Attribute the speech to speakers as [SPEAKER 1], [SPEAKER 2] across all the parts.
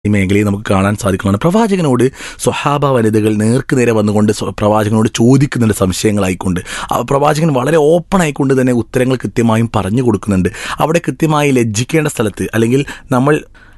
[SPEAKER 1] ഈ മേഖലയിൽ നമുക്ക് കാണാൻ സാധിക്കുന്നതാണ്. പ്രവാചകനോട് സ്വഹാബ വനിതകൾ നേർക്ക് നേരെ വന്നുകൊണ്ട് പ്രവാചകനോട് ചോദിക്കുന്നുണ്ട് സംശയങ്ങളായിക്കൊണ്ട്. പ്രവാചകൻ വളരെ ഓപ്പൺ ആയിക്കൊണ്ട് തന്നെ ഉത്തരങ്ങൾ കൃത്യമായും പറഞ്ഞു കൊടുക്കുന്നുണ്ട്. അവിടെ കൃത്യമായി ലജ്ജിക്കേണ്ട സ്ഥലത്ത് അല്ലെങ്കിൽ നമ്മൾ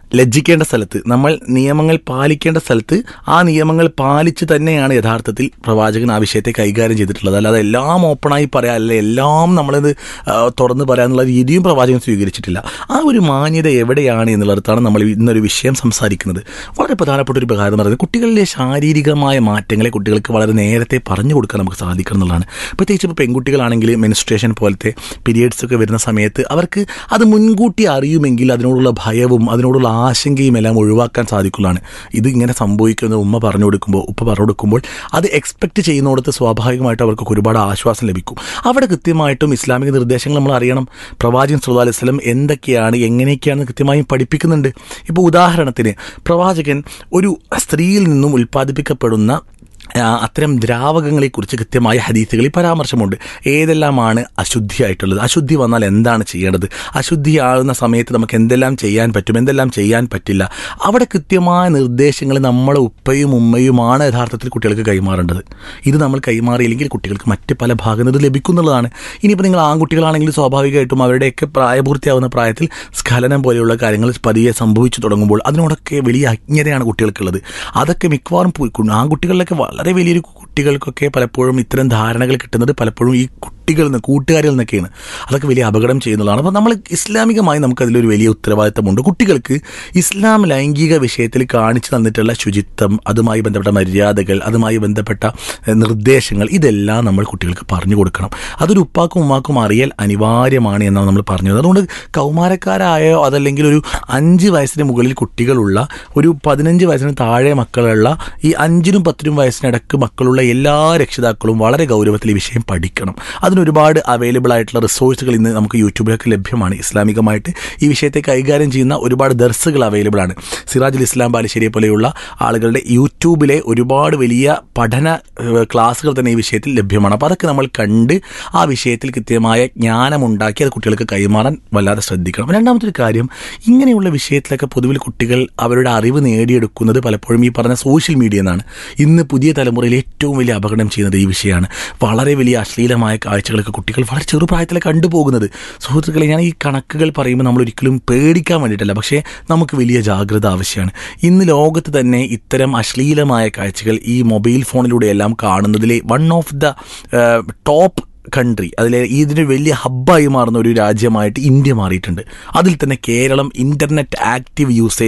[SPEAKER 1] നിയമങ്ങൾ പാലിക്കേണ്ട സ്ഥലത്ത് ആ നിയമങ്ങൾ പാലിച്ച് തന്നെയാണ് യഥാർത്ഥത്തിൽ പ്രവാചകൻ ആ വിഷയത്തെ കൈകാര്യം ചെയ്തിട്ടുള്ളത്. അല്ലാതെ എല്ലാം ഓപ്പണായി പറയാം, അല്ലെ എല്ലാം നമ്മളത് തുറന്ന് പറയാനുള്ള രീതിയും പ്രവാചകൻ സ്വീകരിച്ചിട്ടില്ല. ആ ഒരു മാന്യത എവിടെയാണ് എന്നുള്ളിടത്താണ് നമ്മൾ ഇന്നൊരു വിഷയം സംസാരിക്കുന്നത്. വളരെ പ്രധാനപ്പെട്ട ഒരു കാര്യം എന്ന് പറയുന്നത് കുട്ടികളിലെ ശാരീരികമായ മാറ്റങ്ങളെ കുട്ടികൾക്ക് വളരെ നേരത്തെ പറഞ്ഞു കൊടുക്കാൻ നമുക്ക് സാധിക്കണം എന്നുള്ളതാണ്. പ്രത്യേകിച്ച് ഇപ്പോൾ പെൺകുട്ടികളാണെങ്കിൽ മെൻസ്ട്രേഷൻ പോലത്തെ പീരിയഡ്സ് ഒക്കെ വരുന്ന സമയത്ത് അവർക്ക് അത് മുൻകൂട്ടി അറിയുമെങ്കിൽ അതിനോടുള്ള ഭയവും അതിനോടുള്ള ആശങ്കയും എല്ലാം ഒഴിവാക്കാൻ സാധിക്കുന്നതാണ്. ഇത് ഇങ്ങനെ സംഭവിക്കുന്നത് ഉപ്പ പറഞ്ഞു കൊടുക്കുമ്പോൾ അത് എക്സ്പെക്ട് ചെയ്യുന്നിടത്ത് സ്വാഭാവികമായിട്ടും അവർക്ക് ഒരുപാട് ആശ്വാസം ലഭിക്കും. അവിടെ കൃത്യമായിട്ടും ഇസ്ലാമിക നിർദ്ദേശങ്ങൾ നമ്മൾ അറിയണം. പ്രവാചകൻ സല്ലല്ലാഹു അലൈഹി വസല്ലം എന്തൊക്കെയാണ് എങ്ങനെയൊക്കെയാണെന്ന് കൃത്യമായും പഠിപ്പിക്കുന്നുണ്ട്. ഇപ്പോൾ ഉദാഹരണത്തിന് പ്രവാചകൻ ഒരു സ്ത്രീയിൽ നിന്നും ഉൽപ്പാദിപ്പിക്കപ്പെടുന്ന അത്തരം ദ്രാവകങ്ങളെക്കുറിച്ച് കൃത്യമായ ഹദീസുകളിൽ പരാമർശമുണ്ട്. ഏതെല്ലാമാണ് അശുദ്ധിയായിട്ടുള്ളത്, അശുദ്ധി വന്നാൽ എന്താണ് ചെയ്യേണ്ടത്, അശുദ്ധിയാകുന്ന സമയത്ത് നമുക്ക് എന്തെല്ലാം ചെയ്യാൻ പറ്റും, എന്തെല്ലാം ചെയ്യാൻ പറ്റില്ല. അവിടെ കൃത്യമായ നിർദ്ദേശങ്ങൾ നമ്മളെ ഉപ്പയും ഉമ്മയുമാണ് യഥാർത്ഥത്തിൽ കുട്ടികൾക്ക് കൈമാറേണ്ടത്. ഇത് നമ്മൾ കൈമാറിയില്ലെങ്കിൽ കുട്ടികൾക്ക് മറ്റ് പല ഭാഗങ്ങളിൽ ലഭിക്കുന്നുള്ളതാണ്. ഇനിയിപ്പോൾ നിങ്ങൾ ആൺകുട്ടികളാണെങ്കിൽ സ്വാഭാവികമായിട്ടും അവരുടെയൊക്കെ പ്രായപൂർത്തിയാവുന്ന പ്രായത്തിൽ സ്ഖലനം പോലെയുള്ള കാര്യങ്ങൾ പതിയെ സംഭവിച്ചു തുടങ്ങുമ്പോൾ അതിനോടൊക്കെ വലിയ അജ്ഞതയാണ് കുട്ടികൾക്കുള്ളത്. അതൊക്കെ മിക്കവാറും ആൺകുട്ടികളിലൊക്കെ വളരെ വലിയൊരു കുട്ടികൾക്കൊക്കെ പലപ്പോഴും ഇത്തരം ധാരണകൾ കിട്ടുന്നത് പലപ്പോഴും ഈ കൂട്ടുകാരിൽ നിന്നൊക്കെയാണ്. അതൊക്കെ വലിയ അപകടം ചെയ്യുന്നതാണ്. അപ്പോൾ നമ്മൾ ഇസ്ലാമികമായി നമുക്കതിലൊരു വലിയ ഉത്തരവാദിത്തമുണ്ട്. കുട്ടികൾക്ക് ഇസ്ലാം ലൈംഗിക വിഷയത്തിൽ കാണിച്ചു തന്നിട്ടുള്ള ശുചിത്വം, അതുമായി ബന്ധപ്പെട്ട മര്യാദകൾ, അതുമായി ബന്ധപ്പെട്ട നിർദ്ദേശങ്ങൾ, ഇതെല്ലാം നമ്മൾ കുട്ടികൾക്ക് പറഞ്ഞു കൊടുക്കണം. അതൊരു ഉപ്പാക്കും ഉമ്മാക്കും അറിയൽ അനിവാര്യമാണ് എന്നാണ് നമ്മൾ പറഞ്ഞത്. അതുകൊണ്ട് കൗമാരക്കാരായോ അതല്ലെങ്കിൽ ഒരു 5 വയസ്സിന് മുകളിൽ കുട്ടികളുള്ള, ഒരു 15 വയസ്സിന് താഴെ മക്കളുള്ള, ഈ 5നും 10നും വയസ്സിനിടക്ക് മക്കളുള്ള എല്ലാ രക്ഷിതാക്കളും വളരെ ഗൗരവത്തിൽ ഈ വിഷയം പഠിക്കണം. അതിനൊരുപാട് അവൈലബിൾ ആയിട്ടുള്ള റിസോഴ്സുകൾ ഇന്ന് നമുക്ക് യൂട്യൂബിലൊക്കെ ലഭ്യമാണ്. ഇസ്ലാമികമായിട്ട് ഈ വിഷയത്തെ കൈകാര്യം ചെയ്യുന്ന ഒരുപാട് ദർസുകൾ അവൈലബിൾ ആണ്. സിറാജുൽ ഇസ്ലാം ബാലുശ്ശേരിയെ പോലെയുള്ള ആളുകളുടെ യൂട്യൂബിലെ ഒരുപാട് വലിയ പഠന ക്ലാസ്സുകൾ തന്നെ ഈ വിഷയത്തിൽ ലഭ്യമാണ്. അപ്പോൾ അതൊക്കെ നമ്മൾ കണ്ട് ആ വിഷയത്തിൽ കൃത്യമായ ജ്ഞാനമുണ്ടാക്കി അത് കുട്ടികൾക്ക് കൈമാറാൻ വല്ലാതെ ശ്രദ്ധിക്കണം. രണ്ടാമത്തെ ഒരു കാര്യം, ഇങ്ങനെയുള്ള വിഷയത്തിലൊക്കെ പൊതുവിൽ കുട്ടികൾ അവരുടെ അറിവ് നേടിയെടുക്കുന്നത് പലപ്പോഴും ഈ പറഞ്ഞ സോഷ്യൽ മീഡിയ എന്നാണ്. ഇന്ന് പുതിയ തലമുറയിൽ ഏറ്റവും വലിയ അപകടം ചെയ്യുന്നത് ഈ വിഷയമാണ്. വളരെ വലിയ അശ്ലീലമായ കാഴ്ചകളൊക്കെ കുട്ടികൾ വളരെ ചെറുപ്രായത്തിൽ കണ്ടുപോകുന്നത്. സുഹൃത്തുക്കളെ, ഞാൻ ഈ കണക്കുകൾ പറയുമ്പോൾ നമ്മൾ ഒരിക്കലും പേടിക്കാൻ വേണ്ടിയിട്ടല്ല, പക്ഷേ നമുക്ക് വലിയ ജാഗ്രത ആവശ്യമാണ്. ഇന്ന് ലോകത്ത് തന്നെ ഇത്തരം അശ്ലീലമായ കാഴ്ചകൾ ഈ mobile ഫോണിലൂടെയെല്ലാം കാണുന്നതിലെ one of the top country, അതിലെ ഇതിന് വലിയ ഹബ്ബായി മാറുന്ന ഒരു രാജ്യമായിട്ട് ഇന്ത്യ മാറിയിട്ടുണ്ട്. അതിൽ തന്നെ കേരളം ഇൻ്റർനെറ്റ് ആക്റ്റീവ്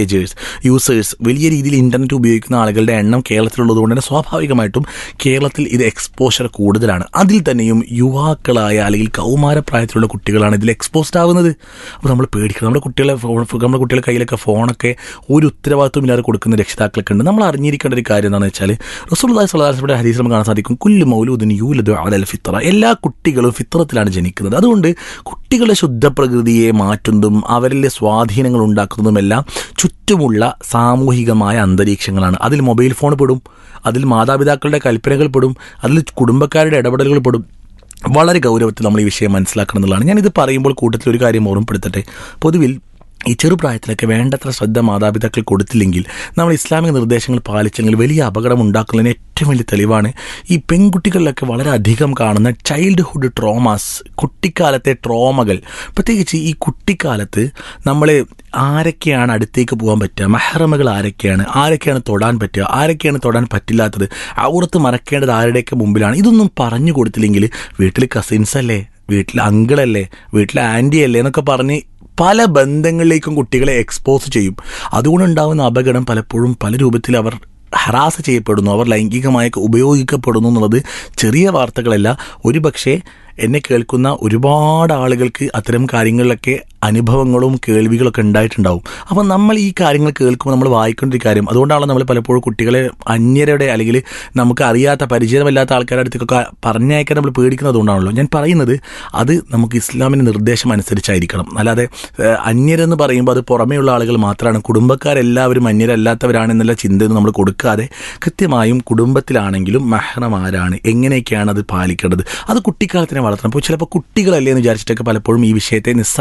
[SPEAKER 1] യൂസേഴ്സ് വലിയ രീതിയിൽ ഇൻ്റർനെറ്റ് ഉപയോഗിക്കുന്ന ആളുകളുടെ എണ്ണം കേരളത്തിലുള്ളതുകൊണ്ട് തന്നെ സ്വാഭാവികമായിട്ടും കേരളത്തിൽ ഇത് എക്സ്പോഷർ കൂടുതലാണ്. അതിൽ തന്നെയും യുവാക്കളായ അല്ലെങ്കിൽ കൗമാരപ്രായത്തിലുള്ള കുട്ടികളാണ് ഇതിൽ എക്സ്പോസ്ഡ് ആവുന്നത്. അപ്പോൾ നമ്മൾ പേടിക്കണം. നമ്മുടെ കുട്ടികളുടെ കയ്യിലൊക്കെ ഫോണൊക്കെ ഒരു ഉത്തരവാദിത്വം ഇല്ലാതെ കൊടുക്കുന്ന രക്ഷിതാക്കളൊക്കെ ഉണ്ട്. നമ്മൾ അറിഞ്ഞിരിക്കേണ്ട ഒരു കാര്യം എന്താണെന്ന് വെച്ചാൽ റസൂലുള്ളാഹി സ്വല്ലല്ലാഹു അലൈഹി വസല്ലം ഹദീസിൽ നമുക്ക് കാണാൻ സാധിക്കും, കുല്ലു മൗലൂദിൻ യൂലദു അലൽ ഫിത്ര, എല്ലാ കുട്ടികളും ഫിത്രത്തിലാണ് ജനിക്കുന്നത്. അതുകൊണ്ട് കുട്ടികളുടെ ശുദ്ധപ്രകൃതിയെ മാറ്റുന്നതും അവരിലെ സ്വാധീനങ്ങൾ ഉണ്ടാക്കുന്നതുമെല്ലാം ചുറ്റുമുള്ള സാമൂഹികമായ അന്തരീക്ഷങ്ങളാണ്. അതിൽ മൊബൈൽ ഫോൺ പെടും, അതിൽ മാതാപിതാക്കളുടെ കൽപ്പനകൾ പെടും, അതിൽ കുടുംബക്കാരുടെ ഇടപെടലുകൾ പെടും. വളരെ ഗൗരവത്തിൽ നമ്മൾ ഈ വിഷയം മനസ്സിലാക്കണം എന്നുള്ളതാണ്. ഞാനിത് പറയുമ്പോൾ കൂട്ടത്തിൽ ഒരു കാര്യം ഓർമ്മപ്പെടുത്തട്ടെ. പൊതുവിൽ ഈ ചെറുപ്രായത്തിലൊക്കെ വേണ്ടത്ര ശ്രദ്ധ മാതാപിതാക്കൾ കൊടുത്തില്ലെങ്കിൽ, നമ്മൾ ഇസ്ലാമിക നിർദ്ദേശങ്ങൾ പാലിച്ചെങ്കിൽ വലിയ അപകടം ഉണ്ടാക്കുന്നതിന് ഏറ്റവും വലിയ തെളിവാണ് ഈ പെൺകുട്ടികളിലൊക്കെ വളരെ അധികം കാണുന്ന ചൈൽഡ്ഹുഡ് ട്രോമാസ്, കുട്ടിക്കാലത്തെ ട്രോമകൾ. പ്രത്യേകിച്ച് ഈ കുട്ടിക്കാലത്ത് നമ്മൾ ആരൊക്കെയാണ് അടുത്തേക്ക് പോകാൻ പറ്റുക, മെഹ്റമുകൾ ആരൊക്കെയാണ് തൊടാൻ പറ്റുക, ആരൊക്കെയാണ് തൊടാൻ പറ്റില്ലാത്തത്, ഔറത്ത് മറക്കേണ്ടത് ആരുടെയൊക്കെ മുമ്പിലാണ്, ഇതൊന്നും പറഞ്ഞു കൊടുത്തില്ലെങ്കിൽ വീട്ടിൽ കസിൻസ് അല്ലേ, വീട്ടിൽ അങ്കിളല്ലേ, വീട്ടിൽ ആൻറ്റി അല്ലേ എന്നൊക്കെ പറഞ്ഞ് പല ബന്ധങ്ങളിലേക്കും കുട്ടികളെ എക്സ്പോസ് ചെയ്യും. അതുകൊണ്ടുണ്ടാകുന്ന അപകടം പലപ്പോഴും പല രൂപത്തിൽ അവർ ഹറാസ് ചെയ്യപ്പെടുന്നു, അവർ ലൈംഗികമായി ഉപയോഗിക്കപ്പെടുന്നു എന്നുള്ളത് ചെറിയ വാർത്തകളല്ല. ഒരുപക്ഷെ എന്നെ കേൾക്കുന്ന ഒരുപാട് ആളുകൾക്ക് അത്തരം കാര്യങ്ങളിലൊക്കെ അനുഭവങ്ങളും കേൾവികളൊക്കെ ഉണ്ടായിട്ടുണ്ടാവും. അപ്പം നമ്മൾ ഈ കാര്യങ്ങൾ കേൾക്കുമ്പോൾ നമ്മൾ വായിക്കേണ്ട ഒരു കാര്യം, അതുകൊണ്ടാണ് നമ്മൾ പലപ്പോഴും കുട്ടികളെ അന്യരുടെ അല്ലെങ്കിൽ നമുക്ക് അറിയാത്ത പരിചയമില്ലാത്ത ആൾക്കാരുടെ അടുത്തേക്കൊക്കെ പറഞ്ഞയക്കാൻ നമ്മൾ പേടിക്കുന്നത്. അതുകൊണ്ടാണല്ലോ ഞാൻ പറയുന്നത്, അത് നമുക്ക് ഇസ്ലാമിൻ്റെ നിർദ്ദേശം അനുസരിച്ചായിരിക്കണം. അല്ലാതെ അന്യരെന്ന് പറയുമ്പോൾ അത് പുറമേയുള്ള ആളുകൾ മാത്രമാണ്, കുടുംബക്കാരെല്ലാവരും അന്യരല്ലാത്തവരാണെന്നുള്ള ചിന്തയൊന്നും നമ്മൾ കൊടുക്കാതെ കൃത്യമായും കുടുംബത്തിലാണെങ്കിലും മെഹ്റം ആരാണ്, എങ്ങനെയൊക്കെയാണ് അത് പാലിക്കേണ്ടത്, അത് കുട്ടിക്കാലത്തിനെ വളർത്തണം. അപ്പോൾ ചിലപ്പോൾ കുട്ടികളല്ലേ എന്ന് വിചാരിച്ചിട്ടൊക്കെ പലപ്പോഴും ഈ വിഷയത്തെ നിസ്സാരവൽക്കരിക്കും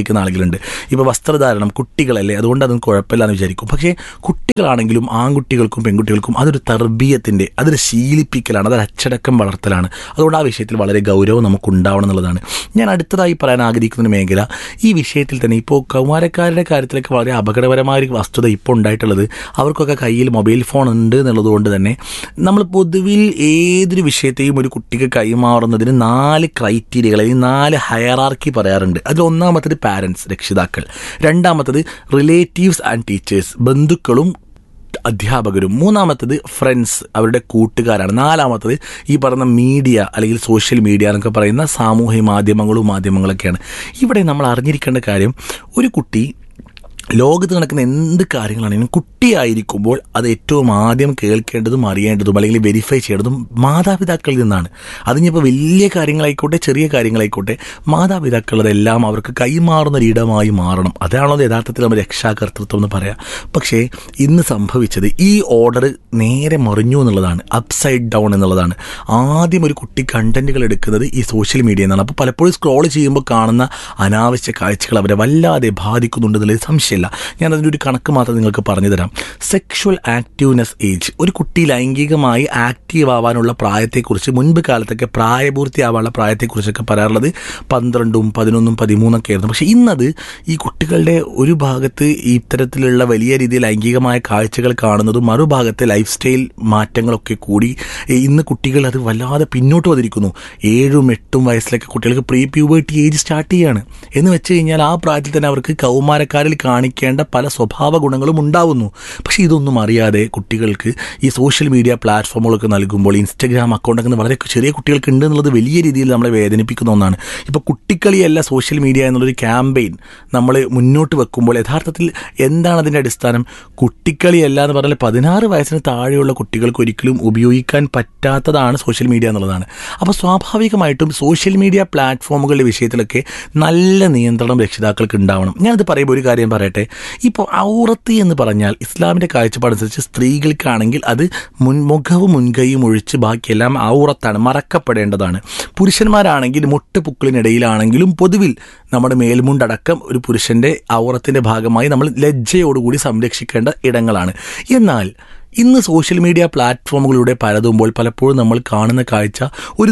[SPEAKER 1] ഉന്നയിക്കുന്ന ആളുകളുണ്ട്. ഇപ്പോൾ വസ്ത്രധാരണം കുട്ടികളല്ലേ, അതുകൊണ്ട് അതൊന്നും കുഴപ്പമില്ല എന്ന് വിചാരിക്കും. പക്ഷേ കുട്ടികളാണെങ്കിലും ആൺകുട്ടികൾക്കും പെൺകുട്ടികൾക്കും അതൊരു തർബീയത്തിൻ്റെ, അതൊരു ശീലിപ്പിക്കലാണ്, അതൊരു അച്ചടക്കം വളർത്തലാണ്. അതുകൊണ്ട് ആ വിഷയത്തിൽ വളരെ ഗൗരവം നമുക്കുണ്ടാവണം എന്നുള്ളതാണ്. ഞാൻ അടുത്തതായി പറയാൻ ആഗ്രഹിക്കുന്ന മേഖല ഈ വിഷയത്തിൽ തന്നെ. ഇപ്പോൾ കൗമാരക്കാരുടെ കാര്യത്തിലൊക്കെ വളരെ അപകടകരമായ ഒരു വസ്തുത ഇപ്പോൾ ഉണ്ടായിട്ടുള്ളത്, അവർക്കൊക്കെ കയ്യിൽ മൊബൈൽ ഫോൺ ഉണ്ട് എന്നുള്ളത് കൊണ്ട് തന്നെ നമ്മൾ പൊതുവിൽ ഏതൊരു വിഷയത്തെയും ഒരു കുട്ടിക്ക് കൈമാറുന്നതിന് 4 ക്രൈറ്റീരിയകൾ, അല്ലെങ്കിൽ 4 ഹയറാർക്കി പറയാറുണ്ട്. അതിൽ ഒന്നാമത്തത് പാരൻസ്, രക്ഷിതാക്കൾ. രണ്ടാമത്തത് റിലേറ്റീവ്സ് ആൻഡ് ടീച്ചേഴ്സ്, ബന്ധുക്കളും അധ്യാപകരും. മൂന്നാമത്തത് ഫ്രണ്ട്സ്, അവരുടെ കൂട്ടുകാരാണ്. നാലാമത്തത് ഈ പറയുന്ന മീഡിയ അല്ലെങ്കിൽ സോഷ്യൽ മീഡിയ എന്നൊക്കെ പറയുന്ന സാമൂഹ്യ മാധ്യമങ്ങളൊക്കെയാണ്. ഇവിടെ നമ്മൾ അറിഞ്ഞിരിക്കേണ്ട കാര്യം, ഒരു കുട്ടി ലോകത്ത് നടക്കുന്ന എന്ത് കാര്യങ്ങളാണെങ്കിലും കുട്ടിയായിരിക്കുമ്പോൾ അത് ഏറ്റവും ആദ്യം കേൾക്കേണ്ടതും അറിയേണ്ടതും അല്ലെങ്കിൽ വെരിഫൈ ചെയ്യേണ്ടതും മാതാപിതാക്കളിൽ നിന്നാണ്. അതിനിപ്പോൾ വലിയ കാര്യങ്ങളായിക്കോട്ടെ ചെറിയ കാര്യങ്ങളായിക്കോട്ടെ, മാതാപിതാക്കൾ അതെല്ലാം അവർക്ക് കൈമാറുന്ന ഒരിടമായി മാറണം. അതാണോ യഥാർത്ഥത്തിൽ നമ്മൾ രക്ഷാകർതൃത്വം എന്ന് പറയാം. പക്ഷേ ഇന്ന് സംഭവിച്ചത് ഈ ഓർഡർ നേരെ മറിഞ്ഞു എന്നുള്ളതാണ്, അപ്സൈഡ് ഡൗൺ എന്നുള്ളതാണ്. ആദ്യം ഒരു കുട്ടി കണ്ടന്റുകൾ എടുക്കുന്നത് ഈ സോഷ്യൽ മീഡിയ എന്നാണ്. അപ്പോൾ പലപ്പോഴും സ്ക്രോൾ ചെയ്യുമ്പോൾ കാണുന്ന അനാവശ്യ കാഴ്ചകൾ അവരെ വല്ലാതെ ബാധിക്കുന്നുണ്ടെന്നുള്ളത് സംശയം. ഞാൻ അതിൻ്റെ ഒരു കണക്ക് മാത്രം നിങ്ങൾക്ക് പറഞ്ഞു തരാം. സെക്ഷുവൽ ആക്റ്റീവ്നെസ് ഏജ്, ഒരു കുട്ടി ലൈംഗികമായി ആക്റ്റീവ് ആവാനുള്ള പ്രായത്തെക്കുറിച്ച് മുൻപ് കാലത്തൊക്കെ പ്രായപൂർത്തിയാവാനുള്ള പ്രായത്തെക്കുറിച്ചൊക്കെ പറയാറുള്ളത് 12, 11, 13 ഒക്കെ ആയിരുന്നു. പക്ഷേ ഇന്നത് ഈ കുട്ടികളുടെ ഒരു ഭാഗത്ത് ഇത്തരത്തിലുള്ള വലിയ രീതിയിൽ ലൈംഗികമായ കാഴ്ചകൾ കാണുന്നതും മറുഭാഗത്ത് ലൈഫ് സ്റ്റൈൽ മാറ്റങ്ങളൊക്കെ കൂടി ഇന്ന് കുട്ടികൾ അത് വല്ലാതെ പിന്നോട്ട് വന്നിരിക്കുന്നു. 7, 8 വയസ്സിലൊക്കെ കുട്ടികൾക്ക് പ്രീ പ്യൂബേർട്ടി ഏജ് സ്റ്റാർട്ട് ചെയ്യാണ്. എന്ന് വെച്ച് കഴിഞ്ഞാൽ ആ പ്രായത്തിൽ തന്നെ അവർക്ക് കൗമാരക്കാരിൽ കാണിക്കേണ്ട പല സ്വഭാവ ഗുണങ്ങളും ഉണ്ടാവുന്നു. പക്ഷേ ഇതൊന്നും അറിയാതെ കുട്ടികൾക്ക് ഈ സോഷ്യൽ മീഡിയ പ്ലാറ്റ്ഫോമുകളൊക്കെ നൽകുമ്പോൾ, ഇൻസ്റ്റഗ്രാം അക്കൗണ്ടൊക്കെ വളരെ ചെറിയ കുട്ടികൾക്ക് ഉണ്ട് എന്നുള്ളത് വലിയ രീതിയിൽ നമ്മളെ വേദനിപ്പിക്കുന്ന ഒന്നാണ്. ഇപ്പോൾ കുട്ടിക്കളിയല്ല സോഷ്യൽ മീഡിയ എന്നുള്ളൊരു ക്യാമ്പയിൻ നമ്മൾ മുന്നോട്ട് വെക്കുമ്പോൾ യഥാർത്ഥത്തിൽ എന്താണ് അതിൻ്റെ അടിസ്ഥാനം? കുട്ടിക്കളിയല്ല എന്ന് പറഞ്ഞാൽ 16 വയസ്സിന് താഴെയുള്ള കുട്ടികൾക്ക് ഒരിക്കലും ഉപയോഗിക്കാൻ പറ്റാത്തതാണ് സോഷ്യൽ മീഡിയ എന്നുള്ളതാണ്. അപ്പോൾ സ്വാഭാവികമായിട്ടും സോഷ്യൽ മീഡിയ പ്ലാറ്റ്ഫോമുകളുടെ വിഷയത്തിലൊക്കെ നല്ല നിയന്ത്രണം രക്ഷിതാക്കൾക്ക് ഉണ്ടാവണം. ഞാനത് പറയുമ്പോൾ ഒരു കാര്യം പറയട്ടെ. ഇപ്പോൾ ഔറത്ത് എന്ന് പറഞ്ഞാൽ ഇസ്ലാമിൻ്റെ കാഴ്ചപ്പാടനുസരിച്ച് സ്ത്രീകൾക്കാണെങ്കിൽ അത് മുഖവും മുൻകൈയും ഒഴിച്ച് ബാക്കിയെല്ലാം ഔറത്താണ്, മറക്കപ്പെടേണ്ടതാണ്. പുരുഷന്മാരാണെങ്കിൽ മുട്ടുപുക്കളിനിടയിലാണെങ്കിലും പൊതുവിൽ നമ്മുടെ മേൽമുണ്ടടക്കം ഒരു പുരുഷൻ്റെ ഔറത്തിൻ്റെ ഭാഗമായി നമ്മൾ ലജ്ജയോടുകൂടി സംരക്ഷിക്കേണ്ട ഇടങ്ങളാണ്. എന്നാൽ ഇന്ന് സോഷ്യൽ മീഡിയ പ്ലാറ്റ്ഫോമുകളിലൂടെ പരതുമ്പോൾ പലപ്പോഴും നമ്മൾ കാണുന്ന കാഴ്ച, ഒരു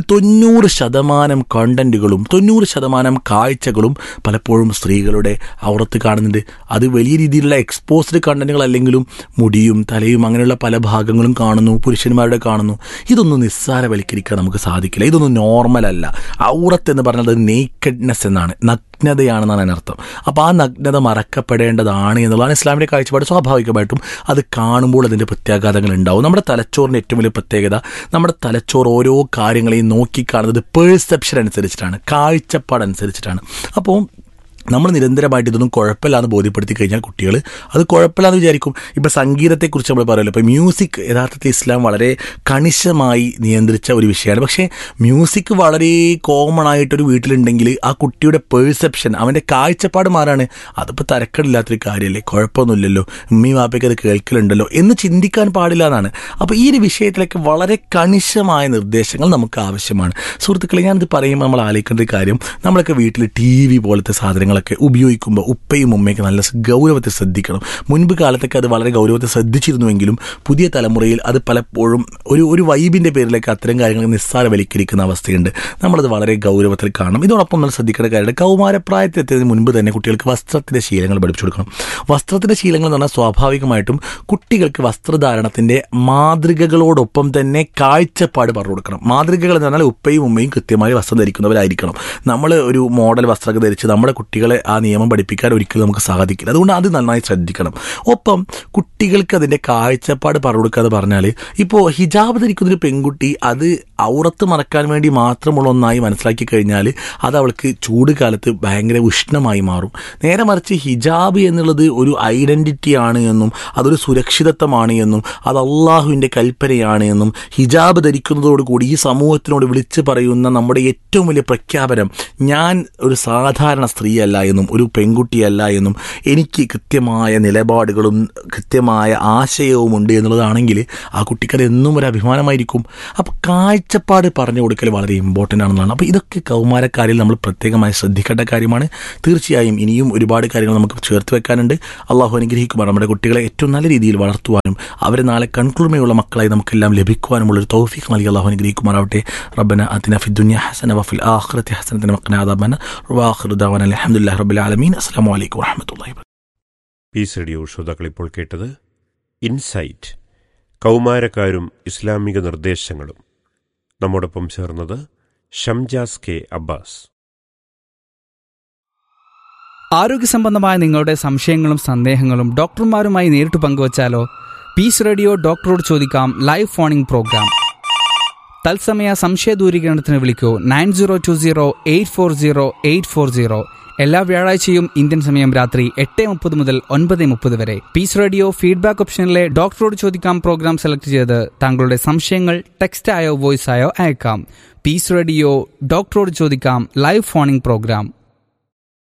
[SPEAKER 1] 90% കണ്ടന്റുകളും 90% കാഴ്ചകളും പലപ്പോഴും സ്ത്രീകളുടെ ഔറത്ത് കാണുന്നുണ്ട്. അത് വലിയ രീതിയിലുള്ള എക്സ്പോസ്ഡ് കണ്ടന്റുകൾ അല്ലെങ്കിലും മുടിയും തലയും അങ്ങനെയുള്ള പല ഭാഗങ്ങളും കാണുന്നു, പുരുഷന്മാരുടെ കാണുന്നു. ഇതൊന്നും നിസ്സാരവൽക്കരിക്കാൻ നമുക്ക് സാധിക്കില്ല. ഇതൊന്നും നോർമൽ അല്ല. ഔറത്ത് എന്ന് പറഞ്ഞത് നേക്കഡ്നെസ് എന്നാണ്, നഗ്നതയാണെന്നാണ് അതിനർത്ഥം. അപ്പോൾ ആ നഗ്നത മറക്കപ്പെടേണ്ടതാണ് എന്നുള്ളതാണ് ഇസ്ലാമിൻ്റെ കാഴ്ചപ്പാട്. സ്വാഭാവികമായിട്ടും അത് കാണുമ്പോൾ അതിൻ്റെ പ്രത്യാഘാതങ്ങൾ ഉണ്ടാവും. നമ്മുടെ തലച്ചോറിൻ്റെ ഏറ്റവും വലിയ പ്രത്യേകത, നമ്മുടെ തലച്ചോറ് ഓരോ കാര്യങ്ങളെയും നോക്കിക്കാണുന്നത് പെർസെപ്ഷൻ അനുസരിച്ചിട്ടാണ്, കാഴ്ചപ്പാടനുസരിച്ചിട്ടാണ്. അപ്പോൾ നമ്മൾ നിരന്തരമായിട്ട് ഇതൊന്നും കുഴപ്പമില്ലാന്ന് ബോധ്യപ്പെടുത്തി കഴിഞ്ഞാൽ കുട്ടികൾ അത് കുഴപ്പമില്ലാന്ന് വിചാരിക്കും. ഇപ്പോൾ സംഗീതത്തെക്കുറിച്ച് നമ്മൾ പറയുമല്ലോ, ഇപ്പോൾ മ്യൂസിക് യഥാർത്ഥത്തിൽ ഇസ്ലാം വളരെ കണിശമായി നിയന്ത്രിച്ച ഒരു വിഷയമാണ്. പക്ഷേ മ്യൂസിക് വളരെ കോമൺ ആയിട്ടൊരു വീട്ടിലുണ്ടെങ്കിൽ ആ കുട്ടിയുടെ പെർസെപ്ഷൻ, അവൻ്റെ കാഴ്ചപ്പാട് മാറാണ്. അതിപ്പോൾ തരക്കേടില്ലാത്തൊരു കാര്യമല്ലേ, കുഴപ്പമൊന്നുമില്ലല്ലോ, ഉമ്മയും വാപ്പയ്ക്ക് അത് കേൾക്കലുണ്ടല്ലോ എന്ന് ചിന്തിക്കാൻ പാടില്ല എന്നാണ്. അപ്പോൾ ഈ ഒരു വിഷയത്തിലൊക്കെ വളരെ കണിശമായ നിർദ്ദേശങ്ങൾ നമുക്ക് ആവശ്യമാണ്. സുഹൃത്തുക്കളെ, ഞാനിത് പറയുമ്പോൾ നമ്മൾ ആലോചിക്കേണ്ട ഒരു കാര്യം, നമ്മളൊക്കെ വീട്ടിൽ TV പോലത്തെ സാധനങ്ങളൊക്കെ ഉപയോഗിക്കുമ്പോൾ ഉപ്പയും ഉമ്മയൊക്കെ നല്ല ഗൗരവത്തിൽ ശ്രദ്ധിക്കണം. മുൻപ് കാലത്തൊക്കെ അത് വളരെ ഗൗരവത്തിൽ ശ്രദ്ധിച്ചിരുന്നുവെങ്കിലും പുതിയ തലമുറയിൽ അത് പലപ്പോഴും ഒരു വൈബിൻ്റെ പേരിലേക്ക് അത്തരം കാര്യങ്ങൾ നിസ്സാരവൽക്കരിക്കുന്ന അവസ്ഥയുണ്ട്. നമ്മളത് വളരെ ഗൗരവത്തിൽ കാണണം. ഇതോടൊപ്പം നമ്മൾ ശ്രദ്ധിക്കേണ്ട കാര്യമാണ്, കൗമാരപ്രായത്തിലെത്തിയതിന് മുൻപ് തന്നെ കുട്ടികൾക്ക് വസ്ത്രത്തിൻ്റെ ശീലങ്ങൾ പഠിപ്പിച്ചു കൊടുക്കണം. വസ്ത്രത്തിൻ്റെ ശീലങ്ങൾ എന്ന് പറഞ്ഞാൽ സ്വാഭാവികമായിട്ടും കുട്ടികൾക്ക് വസ്ത്രധാരണത്തിൻ്റെ മാതൃകകളോടൊപ്പം തന്നെ കാഴ്ചപ്പാട് പറഞ്ഞു കൊടുക്കണം. മാതൃകകൾ എന്ന് പറഞ്ഞാൽ ഉപ്പയും ഉമ്മയും കൃത്യമായി വസ്ത്രം ധരിക്കുന്നവരായിരിക്കണം. നമ്മൾ ഒരു മോഡൽ വസ്ത്രമൊക്കെ ധരിച്ച് നമ്മുടെ കുട്ടികളെ ആ നിയമം പഠിപ്പിക്കാൻ ഒരിക്കലും നമുക്ക് സാധിക്കില്ല. അതുകൊണ്ട് അത് നന്നായി ശ്രദ്ധിക്കണം. ഒപ്പം കുട്ടികൾക്ക് അതിൻ്റെ കാഴ്ചപ്പാട് പറഞ്ഞു കൊടുക്കുക എന്ന് പറഞ്ഞാൽ, ഇപ്പോൾ ഹിജാബ് ധരിക്കുന്നൊരു പെൺകുട്ടി അത് ഔറത്ത് മറക്കാൻ വേണ്ടി മാത്രമുള്ള ഒന്നായി മനസ്സിലാക്കി കഴിഞ്ഞാൽ അത് അവൾക്ക് ചൂട് കാലത്ത് ഭയങ്കര ഉഷ്ണമായി മാറും. നേരെ മറിച്ച് ഹിജാബ് എന്നുള്ളത് ഒരു ഐഡൻറ്റിറ്റിയാണ് എന്നും അതൊരു സുരക്ഷിതത്വമാണ് എന്നും അത് അള്ളാഹുവിൻ്റെ കൽപ്പനയാണ് എന്നും ഹിജാബ് ധരിക്കുന്നതോടുകൂടി ഈ സമൂഹത്തിനോട് വിളിച്ചു പറയുന്ന നമ്മുടെ ഏറ്റവും വലിയ പ്രഖ്യാപനം, ഞാൻ ഒരു സാധാരണ സ്ത്രീയല്ല, ആൺകുട്ടിയല്ല എന്നും ഒരു പെൺകുട്ടിയല്ല എന്നും എനിക്ക് കൃത്യമായ നിലപാടുകളും കൃത്യമായ ആശയവും ഉണ്ട് എന്നുള്ളതാണെങ്കിൽ ആ കുട്ടിക്കത് എന്നും ഒരു അഭിമാനമായിരിക്കും. അപ്പോൾ കാഴ്ചപ്പാട് പറഞ്ഞു കൊടുക്കൽ വളരെ ഇമ്പോർട്ടൻ്റ് ആണെന്നാണ്. അപ്പോൾ ഇതൊക്കെ കൗമാരക്കാരിൽ നമ്മൾ പ്രത്യേകമായി ശ്രദ്ധിക്കേണ്ട കാര്യമാണ്. തീർച്ചയായും ഇനിയും ഒരുപാട് കാര്യങ്ങൾ നമുക്ക് ചേർത്ത് വെക്കാനുണ്ട്. അള്ളാഹു അനുഗ്രഹിക്കുമാർ. നമ്മുടെ കുട്ടികളെ ഏറ്റവും നല്ല രീതിയിൽ വളർത്തുവാനും അവരെ നാളെ കൺകുളിർമയുള്ള മക്കളായി നമുക്കെല്ലാം ലഭിക്കുവാനുമുള്ളൊരു തൗഫീഖ് നൽകി അള്ളാഹു അനുഗ്രഹിക്കുമാറാവട്ടെ. റബ്ബന ആതിനാ ഫിദ്ദുനിയ ഹസന വഫിൽ ആഖിറതി ഹസനത വഖിനാ അദാബന്നാർ. വആഖിറു ദഅവാനാ അൽഹംദുലില്ലാഹി റബ്ബിൽ ആലമീൻ. അസ്സലാമു അലൈക്കും വറഹ്മത്തുള്ളാഹി വബറകാതുഹു.
[SPEAKER 2] പീസ് റേഡിയോ ശ്രോതാക്കൾ ഇപ്പോൾ കേട്ടത് ഇൻസൈറ്റ്, കൗമാരക്കാരും ഇസ്ലാമിക നിർദ്ദേശങ്ങളും. നമ്മോടൊപ്പം ചേർന്നത് ഷംജാസ് കെ അബ്ബാസ്.
[SPEAKER 3] ആരോഗ്യസംബന്ധമായ നിങ്ങളുടെ സംശയങ്ങളും സന്ദേഹങ്ങളും ഡോക്ടർമാരുമായി നേരിട്ട് പങ്കുവച്ചാലോ? പീസ് റേഡിയോ ഡോക്ടറോട് ചോദിക്കാം ലൈവ് ഫോണിംഗ് പ്രോഗ്രാം. തത്സമയ സംശയ ദൂരീകരണത്തിന് വിളിക്കൂ 9020840840. എല്ലാ വ്യാഴാഴ്ചയും ഇന്ത്യൻ സമയം രാത്രി 8:30 മുതൽ 9:30 വരെ. പീസ് റേഡിയോ ഫീഡ്ബാക്ക് ഓപ്ഷനിലെ ഡോക്ടറോട് ചോദിക്കാം പ്രോഗ്രാം സെലക്ട് ചെയ്ത് താങ്കളുടെ സംശയങ്ങൾ ടെക്സ്റ്റ് ആയോ വോയിസ് ആയോ അയക്കാം. പീസ് റേഡിയോ ഡോക്ടറോട് ചോദിക്കാം ലൈവ് ഫോണിംഗ് പ്രോഗ്രാം.